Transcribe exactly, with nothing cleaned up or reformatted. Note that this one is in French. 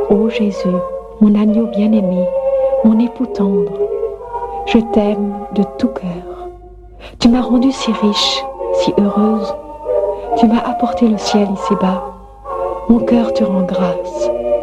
Ô Jésus, mon agneau bien-aimé, mon époux tendre, je t'aime de tout cœur. Tu m'as rendue si riche, si heureuse. Tu m'as apporté le ciel ici-bas. Mon cœur te rend grâce.